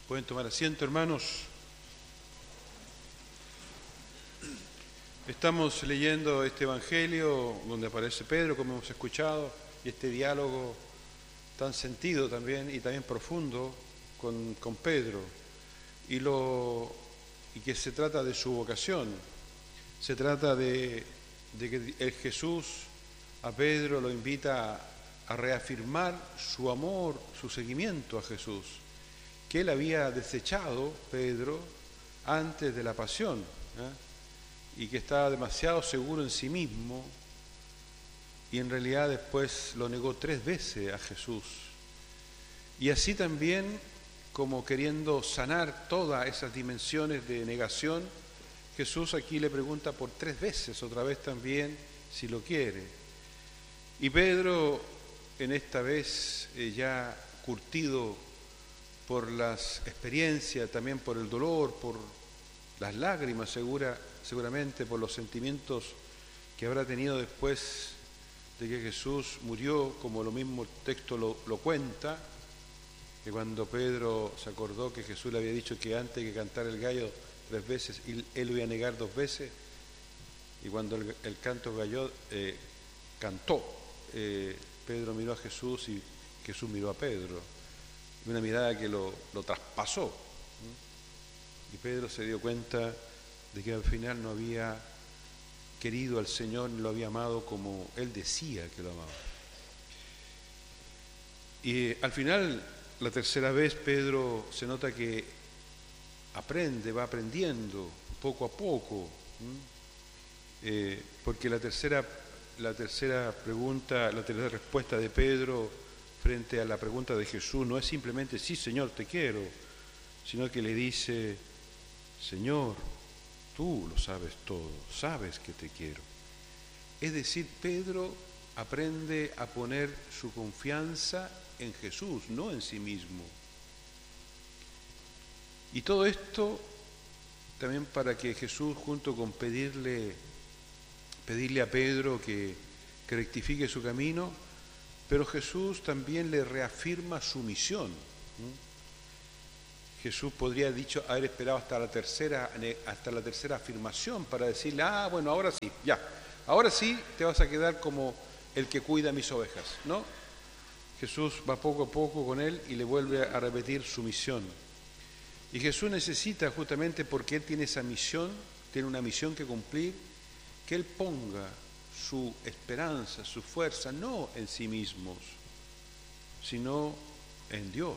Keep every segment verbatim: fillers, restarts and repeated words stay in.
Pueden tomar asiento, hermanos. Estamos leyendo este Evangelio donde aparece Pedro, como hemos escuchado, y este diálogo tan sentido también y también profundo con, con Pedro, y, lo, y que se trata de su vocación. Se trata de, de que el Jesús a Pedro lo invita a, a reafirmar su amor, su seguimiento a Jesús, que él había desechado, Pedro, antes de la pasión, ¿eh? y que estaba demasiado seguro en sí mismo, y en realidad después lo negó tres veces a Jesús. Y así también, como queriendo sanar todas esas dimensiones de negación, Jesús aquí le pregunta por tres veces, otra vez también, si lo quiere. Y Pedro, en esta vez eh, ya curtido por las experiencias, también por el dolor, por las lágrimas, segura, seguramente por los sentimientos que habrá tenido después de que Jesús murió, como lo mismo el texto lo, lo cuenta, que cuando Pedro se acordó que Jesús le había dicho que antes de que cantara el gallo tres veces, él, él lo iba a negar dos veces, y cuando el, el canto gallo eh, cantó, eh, Pedro miró a Jesús y Jesús miró a Pedro, una mirada que lo, lo traspasó, ¿sí? Y Pedro se dio cuenta de que al final no había querido al Señor ni lo había amado como él decía que lo amaba. Y al final, la tercera vez, Pedro se nota que aprende, va aprendiendo poco a poco, eh, porque la tercera, la tercera pregunta, la tercera respuesta de Pedro frente a la pregunta de Jesús no es simplemente sí, Señor, te quiero, sino que le dice, Señor, tú lo sabes todo, sabes que te quiero. Es decir, Pedro aprende a poner su confianza en Jesús, no en sí mismo. Y todo esto también para que Jesús, junto con pedirle, pedirle a Pedro que, que rectifique su camino, pero Jesús también le reafirma su misión. Jesús podría haber dicho, haber esperado hasta la tercera, hasta la tercera afirmación para decirle, ah, bueno, ahora sí, ya, ahora sí te vas a quedar como el que cuida mis ovejas, ¿no? Jesús va poco a poco con él y le vuelve a repetir su misión. Y Jesús necesita, justamente porque él tiene esa misión, tiene una misión que cumplir, que él ponga su esperanza, su fuerza, no en sí mismos, sino en Dios.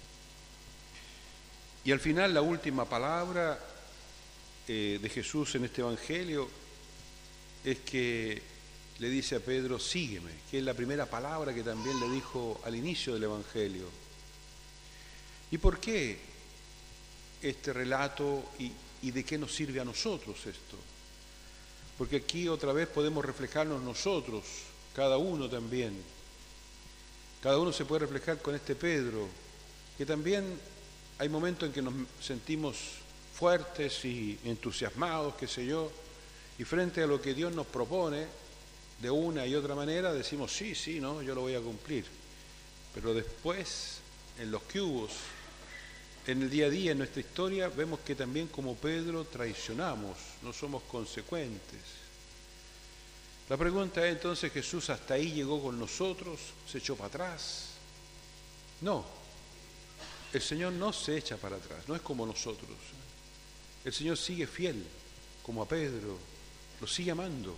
Y al final la última palabra eh, de Jesús en este Evangelio es que le dice a Pedro, sígueme, que es la primera palabra que también le dijo al inicio del Evangelio. ¿Y por qué este relato y, y de qué nos sirve a nosotros esto? Porque aquí otra vez podemos reflejarnos nosotros, cada uno también. Cada uno se puede reflejar con este Pedro, que también hay momentos en que nos sentimos fuertes y entusiasmados, qué sé yo, y frente a lo que Dios nos propone, de una y otra manera, decimos, sí, sí, no, yo lo voy a cumplir. Pero después, en los cubos, en el día a día, en nuestra historia, vemos que también como Pedro traicionamos, no somos consecuentes. La pregunta es entonces, ¿Jesús hasta ahí llegó con nosotros? ¿Se echó para atrás? No, el Señor no se echa para atrás, no es como nosotros. El Señor sigue fiel, como a Pedro, lo sigue amando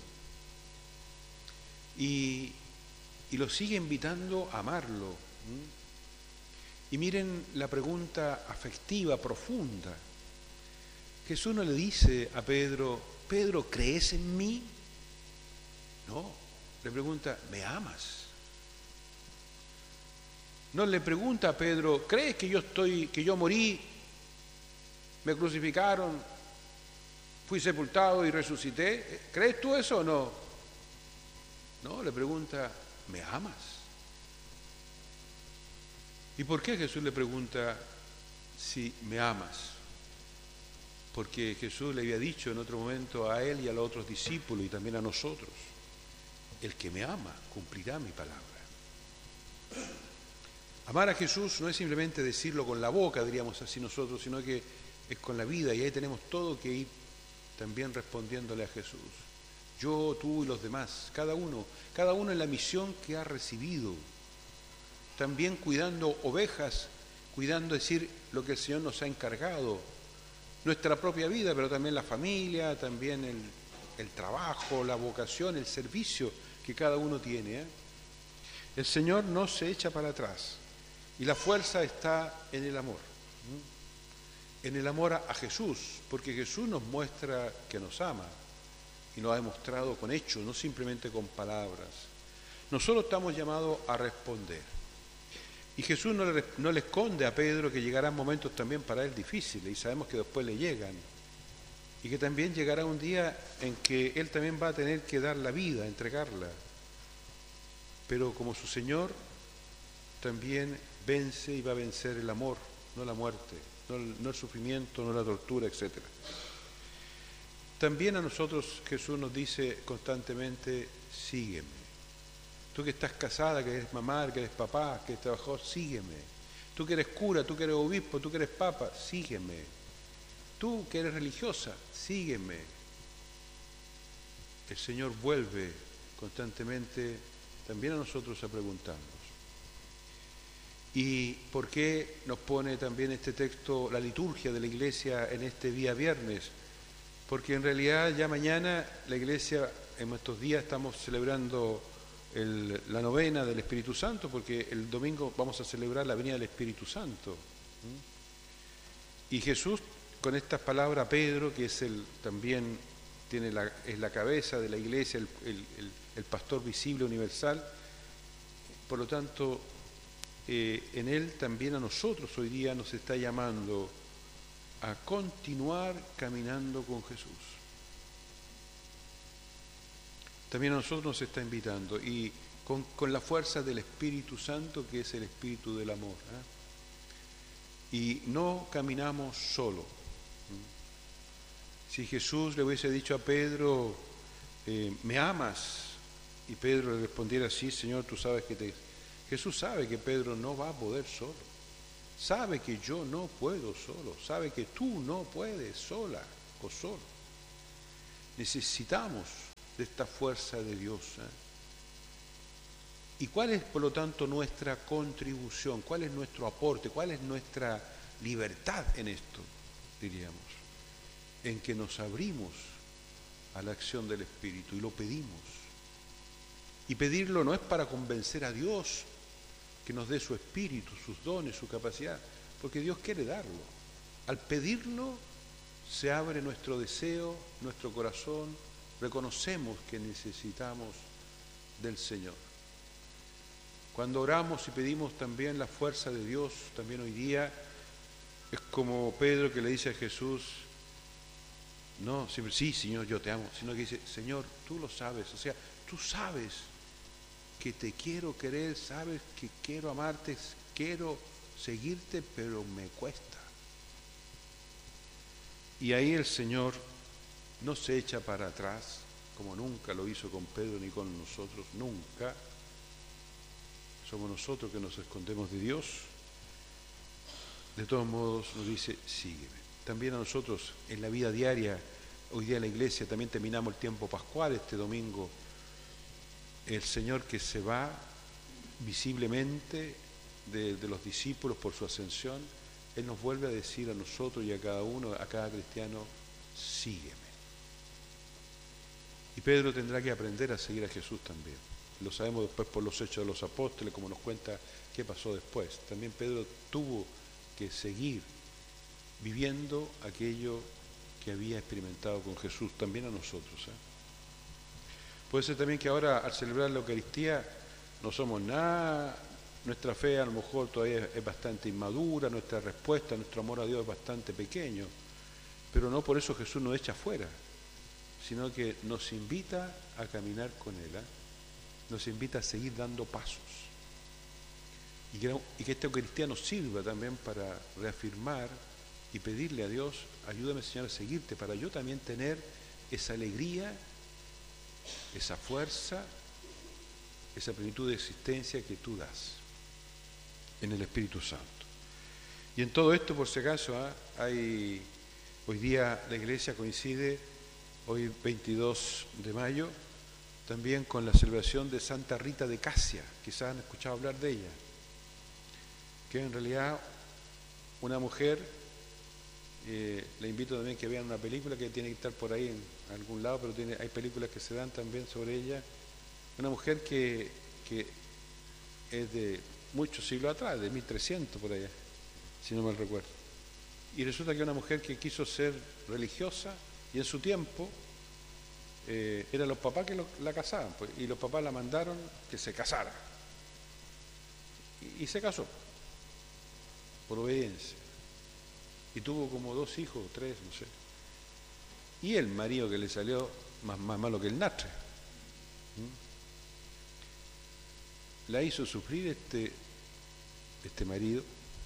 y, y lo sigue invitando a amarlo. ¿Mm? Y miren la pregunta afectiva, profunda. Jesús no le dice a Pedro, Pedro, ¿crees en mí? No, le pregunta, ¿me amas? No le pregunta a Pedro, ¿crees que yo estoy, que yo morí, me crucificaron, fui sepultado y resucité? ¿Crees tú eso o no? No, le pregunta, ¿me amas? ¿Y por qué Jesús le pregunta si me amas? Porque Jesús le había dicho en otro momento a él y a los otros discípulos y también a nosotros, el que me ama cumplirá mi palabra. Amar a Jesús no es simplemente decirlo con la boca, diríamos así nosotros, sino que es con la vida, y ahí tenemos todo que ir también respondiéndole a Jesús. Yo, tú y los demás, cada uno, cada uno en la misión que ha recibido. También cuidando ovejas, cuidando, es decir, lo que el Señor nos ha encargado. Nuestra propia vida, pero también la familia, también el, el trabajo, la vocación, el servicio que cada uno tiene, ¿eh? El Señor no se echa para atrás. Y la fuerza está en el amor, ¿sí? En el amor a, a Jesús, porque Jesús nos muestra que nos ama y lo ha demostrado con hechos, no simplemente con palabras. Nosotros estamos llamados a responder. Y Jesús no le, no le esconde a Pedro que llegarán momentos también para él difíciles, y sabemos que después le llegan. Y que también llegará un día en que él también va a tener que dar la vida, entregarla. Pero como su Señor, también vence y va a vencer el amor, no la muerte, no el, no el sufrimiento, no la tortura, etcétera. También a nosotros Jesús nos dice constantemente, sígueme. Tú que estás casada, que eres mamá, que eres papá, que eres trabajador, sígueme. Tú que eres cura, tú que eres obispo, tú que eres papa, sígueme. Tú que eres religiosa, sígueme. El Señor vuelve constantemente también a nosotros a preguntarnos. ¿Y por qué nos pone también este texto la liturgia de la Iglesia en este día viernes? Porque en realidad ya mañana la Iglesia, en estos días estamos celebrando el, la novena del Espíritu Santo, porque el domingo vamos a celebrar la venida del Espíritu Santo. Y Jesús, con estas palabras, Pedro, que es el también tiene la, es la cabeza de la Iglesia, el, el, el, el pastor visible universal, por lo tanto, eh, en él también a nosotros hoy día nos está llamando a continuar caminando con Jesús. También a nosotros nos está invitando, y con, con la fuerza del Espíritu Santo, que es el Espíritu del amor, ¿eh? Y no caminamos solo. Si Jesús le hubiese dicho a Pedro, eh, ¿me amas? Y Pedro le respondiera, sí, Señor, tú sabes que te... Jesús sabe que Pedro no va a poder solo. Sabe que yo no puedo solo. Sabe que tú no puedes sola o solo. Necesitamos de esta fuerza de Dios, ¿eh? ¿Y cuál es, por lo tanto, nuestra contribución? ¿Cuál es nuestro aporte? ¿Cuál es nuestra libertad en esto, diríamos? En que nos abrimos a la acción del Espíritu y lo pedimos. Y pedirlo no es para convencer a Dios que nos dé su Espíritu, sus dones, su capacidad, porque Dios quiere darlo. Al pedirlo se abre nuestro deseo, nuestro corazón, reconocemos que necesitamos del Señor. Cuando oramos y pedimos también la fuerza de Dios, también hoy día, es como Pedro que le dice a Jesús, no, siempre, sí, Señor, yo te amo, sino que dice, Señor, tú lo sabes, o sea, tú sabes que te quiero querer, sabes que quiero amarte, quiero seguirte, pero me cuesta. Y ahí el Señor no se echa para atrás, como nunca lo hizo con Pedro ni con nosotros, nunca. Somos nosotros que nos escondemos de Dios. De todos modos nos dice, sígueme. También a nosotros en la vida diaria, hoy día en la iglesia también terminamos el tiempo pascual este domingo, el Señor que se va visiblemente de, de los discípulos por su ascensión, Él nos vuelve a decir a nosotros y a cada uno, a cada cristiano, sígueme. Y Pedro tendrá que aprender a seguir a Jesús también. Lo sabemos después por los hechos de los apóstoles, como nos cuenta qué pasó después. También Pedro tuvo que seguir viviendo aquello que había experimentado con Jesús, también a nosotros, ¿eh? Puede ser también que ahora al celebrar la Eucaristía no somos nada, nuestra fe a lo mejor todavía es bastante inmadura, nuestra respuesta, nuestro amor a Dios es bastante pequeño, pero no por eso Jesús nos echa fuera, sino que nos invita a caminar con Él, ¿eh? Nos invita a seguir dando pasos. Y que, y que esta Eucaristía nos sirva también para reafirmar y pedirle a Dios, ayúdame Señor a seguirte, para yo también tener esa alegría, esa fuerza, esa plenitud de existencia que tú das. en el Espíritu Santo. Y en todo esto, por si acaso, ¿eh? hay hoy día la Iglesia coincide, hoy veintidós de mayo, también con la celebración de Santa Rita de Casia. Quizás han escuchado hablar de ella, que en realidad una mujer, eh, le invito también que vean una película que tiene que estar por ahí en algún lado, pero tiene, hay películas que se dan también sobre ella, una mujer que, que es de muchos siglos atrás, de mil trescientos por allá, si no mal recuerdo. Y resulta que es una mujer que quiso ser religiosa y en su tiempo eh, eran los papás que lo, la casaban, pues, y los papás la mandaron que se casara. Y, y se casó, por obediencia. Y tuvo como dos hijos, tres, no sé. Y el marido que le salió más, más malo que el nastre. ¿Mm? La hizo sufrir este, este marido.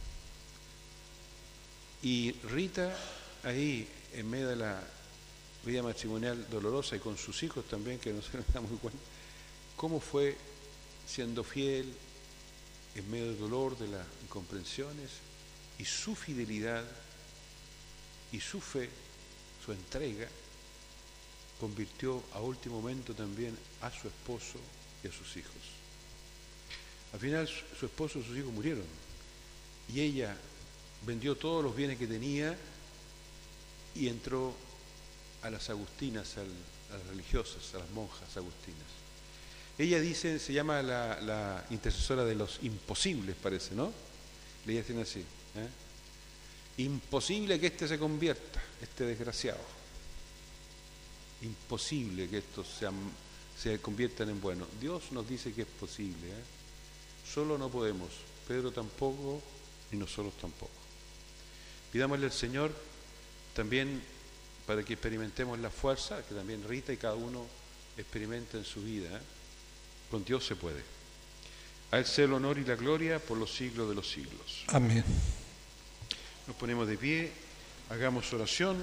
Y Rita, ahí, en medio de la vida matrimonial dolorosa y con sus hijos también, que no se les da muy cuenta, cómo fue siendo fiel en medio del dolor, de las incomprensiones, y su fidelidad y su fe, su entrega, convirtió a último momento también a su esposo y a sus hijos. Al final su esposo y sus hijos murieron, y ella vendió todos los bienes que tenía y entró a las agustinas, al, a las religiosas, a las monjas agustinas. Ella dice, se llama la, la intercesora de los imposibles, parece, ¿no? Le dicen así, ¿eh? Imposible que este se convierta, este desgraciado. Imposible que estos sean, se conviertan en buenos. Dios nos dice que es posible, ¿eh? Solo no podemos, Pedro tampoco, ni nosotros tampoco. Pidámosle al Señor también para que experimentemos la fuerza, que también Rita y cada uno experimenta en su vida, ¿eh? Con Dios se puede. A Él sea el honor y la gloria por los siglos de los siglos. Amén. Nos ponemos de pie, hagamos oración.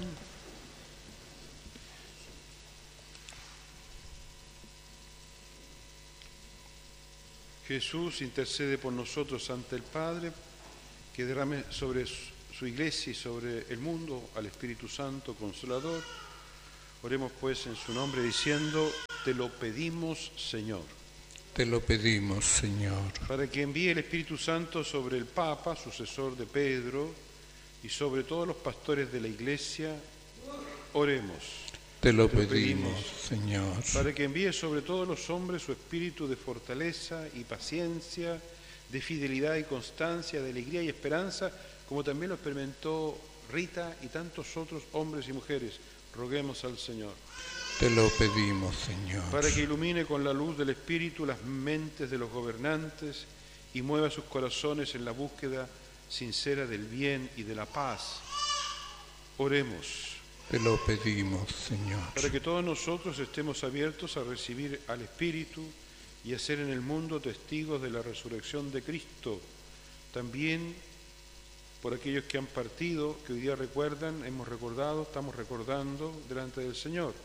Jesús intercede por nosotros ante el Padre, que derrame sobre su iglesia y sobre el mundo al Espíritu Santo Consolador. Oremos pues en su nombre diciendo, te lo pedimos, Señor. Te lo pedimos, Señor. Para que envíe el Espíritu Santo sobre el Papa, sucesor de Pedro, y sobre todos los pastores de la Iglesia, oremos. Te lo pedimos, Señor. Para que envíe sobre todos los hombres su espíritu de fortaleza y paciencia, de fidelidad y constancia, de alegría y esperanza, como también lo experimentó Rita y tantos otros hombres y mujeres. Roguemos al Señor. Te lo pedimos, Señor. Para que ilumine con la luz del Espíritu las mentes de los gobernantes y mueva sus corazones en la búsqueda sincera del bien y de la paz. Oremos. Te lo pedimos, Señor. Para que todos nosotros estemos abiertos a recibir al Espíritu y a ser en el mundo testigos de la resurrección de Cristo. También por aquellos que han partido, que hoy día recuerdan, hemos recordado, estamos recordando delante del Señor.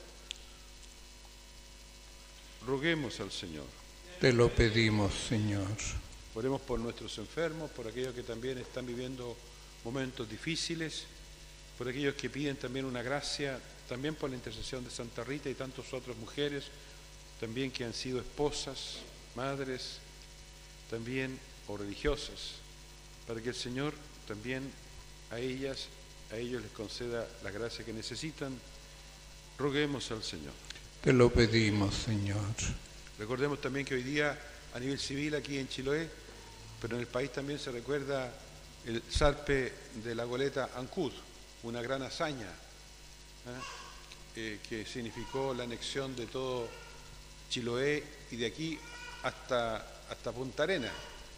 Roguemos al Señor. Te lo pedimos, Señor. Oremos por nuestros enfermos, por aquellos que también están viviendo momentos difíciles, por aquellos que piden también una gracia, también por la intercesión de Santa Rita y tantas otras mujeres, también que han sido esposas, madres, también o religiosas, para que el Señor también a ellas, a ellos les conceda la gracia que necesitan. Roguemos al Señor. Te lo pedimos, Señor. Recordemos también que hoy día, a nivel civil aquí en Chiloé, pero en el país también se recuerda el zarpe de la goleta Ancud, una gran hazaña, ¿eh? Eh, que significó la anexión de todo Chiloé y de aquí hasta, hasta Punta Arenas,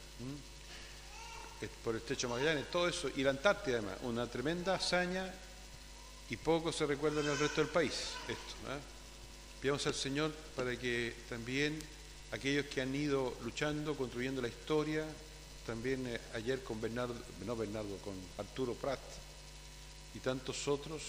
¿Mm? por el Estrecho de Magallanes, todo eso, y la Antártida además, una tremenda hazaña, y poco se recuerda en el resto del país esto, ¿eh? Pidamos al Señor para que también aquellos que han ido luchando, construyendo la historia, también eh, ayer con Bernardo, no Bernardo, con Arturo Prat y tantos otros.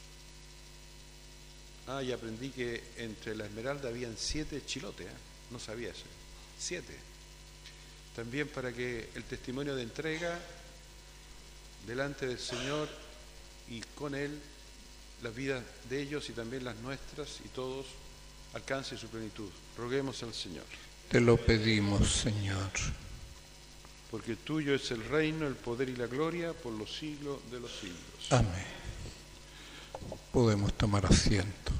Ah, y aprendí que entre la Esmeralda habían siete chilotes, ¿eh? No sabía eso, siete. también para que el testimonio de entrega delante del Señor y con Él, las vidas de ellos y también las nuestras y todos, alcance su plenitud. Roguemos al Señor. Te lo pedimos, Señor. Porque tuyo es el reino, el poder y la gloria por los siglos de los siglos. Amén. Podemos tomar asiento.